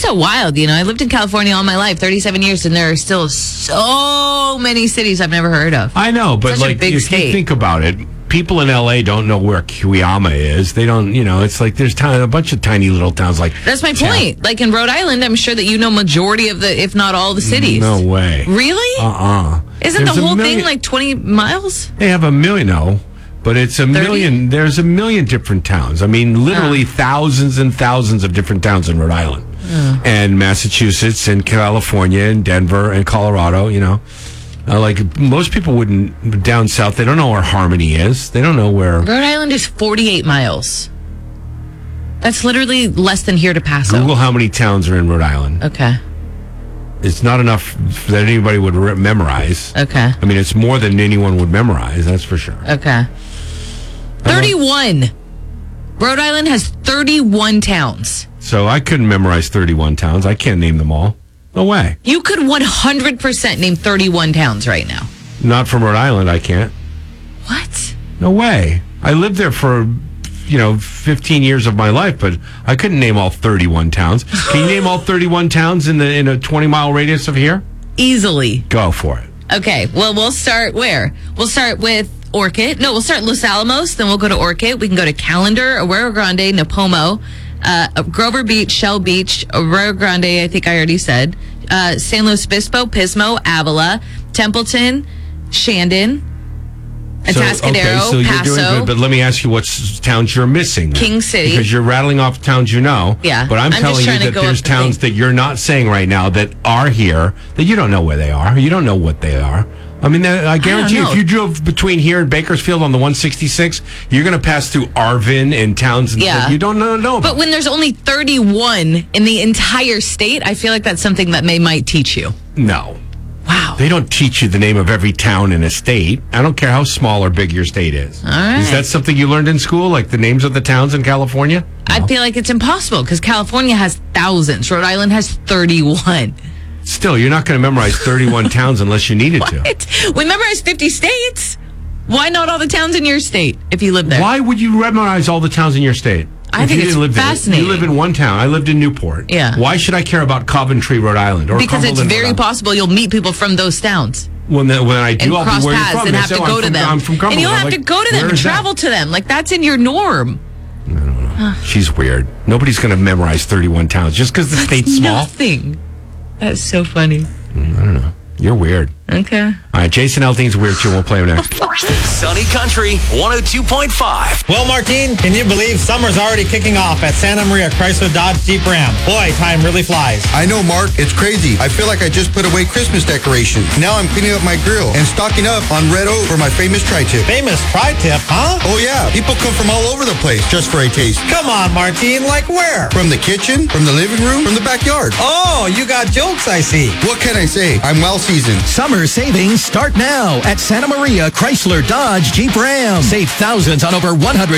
so wild. I lived in California all my life, 37 years, and there are still so many cities I've never heard of. I know, but Such a big if state. you think about it, people in L.A. don't know where Kiwyama is. They don't, it's like there's a bunch of tiny little towns like... That's my point. Like in Rhode Island, I'm sure that you know majority of the, if not all the cities. No way. Really? Isn't There's the whole a million, thing like 20 miles? They have a million, no. But it's 30? million. There's a million different towns. I mean, literally thousands and thousands of different towns in Rhode Island. And Massachusetts and California and Denver and Colorado, like most people wouldn't, down south, they don't know where Harmony is. They don't know where... Rhode Island is 48 miles. That's literally less than here to Paso. Google how many towns are in Rhode Island. Okay. It's not enough that anybody would memorize. Okay. I mean, it's more than anyone would memorize, that's for sure. Okay. 31. Rhode Island has 31 towns. So I couldn't memorize 31 towns. I can't name them all. No way. You could 100% name 31 towns right now. Not from Rhode Island, I can't. What? No way. I lived there for, 15 years of my life, but I couldn't name all 31 towns. Can you name all 31 towns in a 20-mile radius of here? Easily. Go for it. Okay, well, we'll start where? We'll start with Orchid. No, we'll start Los Alamos, then we'll go to Orchid. We can go to Callender, Arroyo Grande, Napomo, Grover Beach, Shell Beach, Arroyo Grande, I think I already said, San Luis Obispo, Pismo, Avila, Templeton, Shandon, Atascadero, so you're Paso. doing good, but let me ask you what towns you're missing. Then. King City. Because you're rattling off towns you know. Yeah. But I'm just telling you trying to that go there's up the towns thing. that you're not saying right now that are here that you don't know where they are. You don't know what they are. I mean, I guarantee you, if you drove between here and Bakersfield on the 166, you're going to pass through Arvin and towns and stuff you don't know about. But when there's only 31 in the entire state, I feel like that's something that they might teach you. No. Wow. They don't teach you the name of every town in a state. I don't care how small or big your state is. All right. Is that something you learned in school, like the names of the towns in California? No. I feel like it's impossible because California has thousands. Rhode Island has 31. Still, you're not going to memorize 31 towns unless you needed to. We memorized 50 states. Why not all the towns in your state if you live there? Why would you memorize all the towns in your state? I think it's fascinating. You live in one town. I lived in Newport. Yeah. Why should I care about Coventry, Rhode Island? Or because it's Cumberland, very possible you'll meet people from those towns. When I do, and I'll cross be where you're paths from. and have to go to them. I'm from Cumberland. And you'll have to go to them and travel to them. Like, that's in your norm. I don't know. She's weird. Nobody's going to memorize 31 towns just because the state's small. Nothing. That's so funny. I don't know. You're weird. Okay. All right, Jason Aldean's Weird Show. We'll play him next. Sunny Country 102.5. Well, Martine, can you believe summer's already kicking off at Santa Maria Chrysler Dodge Jeep Ram? Boy, time really flies. I know, Mark. It's crazy. I feel like I just put away Christmas decorations. Now I'm cleaning up my grill and stocking up on Red Oak for my famous tri-tip. Famous tri-tip, huh? Oh, yeah. People come from all over the place just for a taste. Come on, Martine. Like where? From the kitchen, from the living room, from the backyard. Oh, you got jokes, I see. What can I say? I'm well seasoned. Summer savings start now at Santa Maria Chrysler Dodge Jeep Ram. Save thousands on over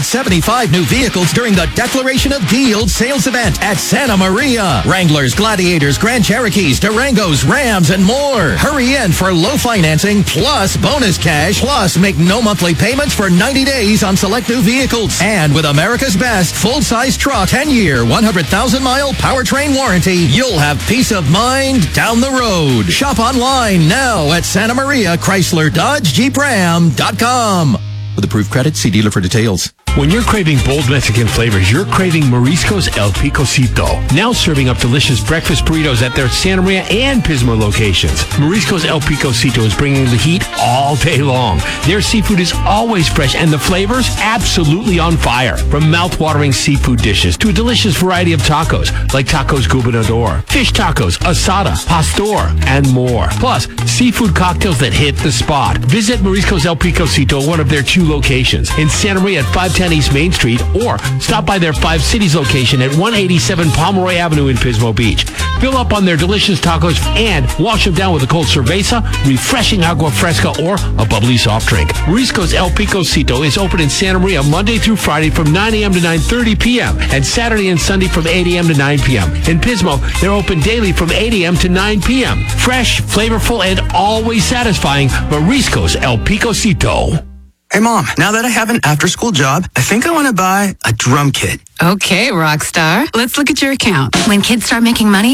175 new vehicles during the Declaration of Deals sales event at Santa Maria. Wranglers, Gladiators, Grand Cherokees, Durangos, Rams, and more. Hurry in for low financing plus bonus cash. Plus make no monthly payments for 90 days on select new vehicles. And with America's best full-size truck 10-year, 100,000-mile powertrain warranty, you'll have peace of mind down the road. Shop online now at Santa Maria Chrysler Dodge Jeep Ram.com. With approved credit, see dealer for details. When you're craving bold Mexican flavors, you're craving Marisco's El Picocito. Now serving up delicious breakfast burritos at their Santa Maria and Pismo locations. Marisco's El Picocito is bringing the heat all day long. Their seafood is always fresh and the flavors absolutely on fire. From mouth-watering seafood dishes to a delicious variety of tacos like tacos gobernador, fish tacos, asada, pastor, and more. Plus, seafood cocktails that hit the spot. Visit Marisco's El Picocito, one of their 2 locations in Santa Maria at 510 East Main Street, or stop by their 5 Cities location at 187 Pomeroy Avenue in Pismo Beach. Fill up on their delicious tacos and wash them down with a cold cerveza, refreshing agua fresca, or a bubbly soft drink. Marisco's El Picocito is open in Santa Maria Monday through Friday from 9 a.m. to 9:30 p.m. and Saturday and Sunday from 8 a.m. to 9 p.m. In Pismo, they're open daily from 8 a.m. to 9 p.m. Fresh, flavorful, and always satisfying. Marisco's El Picocito. Hey, Mom, now that I have an after-school job, I think I want to buy a drum kit. Okay, rock star. Let's look at your account. When kids start making money,